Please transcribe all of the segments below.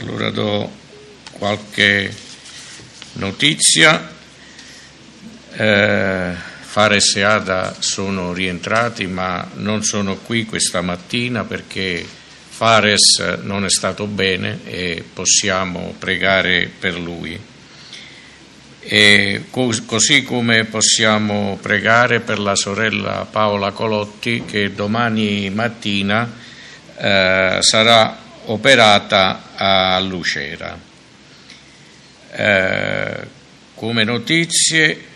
Allora do qualche notizia. Fares e Ada sono rientrati, ma non sono qui questa mattina perché Fares non è stato bene e possiamo pregare per lui. E così come possiamo pregare per la sorella Paola Colotti, che domani mattina sarà operata a Lucera. Come notizie,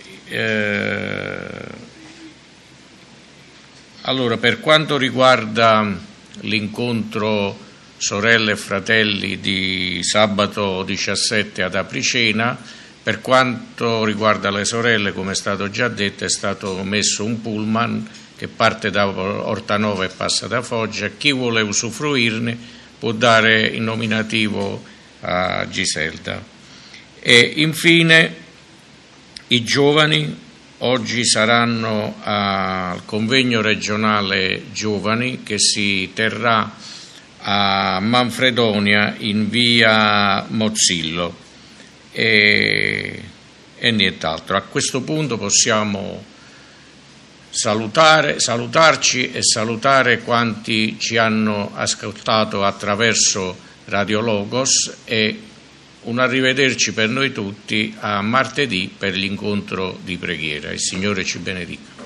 allora, per quanto riguarda l'incontro sorelle e fratelli di sabato 17 ad Apricena, per quanto riguarda le sorelle, come è stato già detto, è stato messo un pullman che parte da Ortanova e passa da Foggia. Chi vuole usufruirne può dare il nominativo a Giselda. E infine i giovani oggi saranno al convegno regionale giovani che si terrà a Manfredonia in via Mozzillo e nient'altro. A questo punto possiamo salutarci e salutare quanti ci hanno ascoltato attraverso Radio Logos e un arrivederci per noi tutti a martedì per l'incontro di preghiera. Il Signore ci benedica.